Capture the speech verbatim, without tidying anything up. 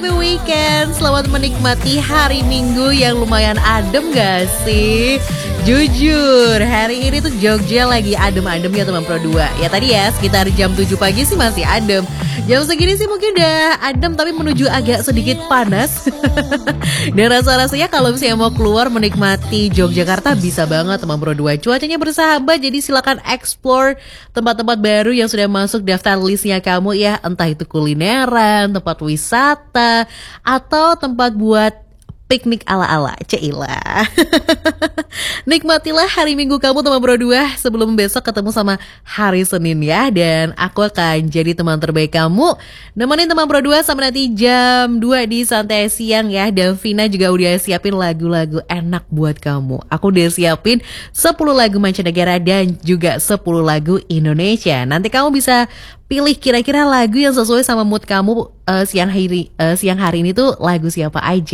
happy weekend. Selamat menikmati hari Minggu yang lumayan adem gak sih? Jujur, hari ini tuh Jogja lagi adem-adem ya teman Pro dua. Ya tadi ya sekitar jam tujuh pagi sih masih adem. Jam segini sih mungkin udah adem tapi menuju agak sedikit panas. Dan rasa-rasanya kalau misalnya mau keluar menikmati Yogyakarta bisa banget teman Pro dua. Cuacanya bersahabat, jadi silakan explore tempat-tempat baru yang sudah masuk daftar listnya kamu ya. Entah itu kulineran, tempat wisata, atau tempat buat piknik ala-ala, Ceilah. Nikmatilah hari Minggu kamu teman Pro dua sebelum besok ketemu sama hari Senin ya. Dan aku akan jadi teman terbaik kamu, nemenin teman Pro dua sampai nanti jam dua di Santai Siang ya. Dan Vina juga udah siapin lagu-lagu enak buat kamu. Aku udah siapin sepuluh lagu mancanegara dan juga sepuluh lagu Indonesia. Nanti kamu bisa pilih kira-kira lagu yang sesuai sama mood kamu uh, siang hari uh, siang hari ini tuh lagu siapa aja.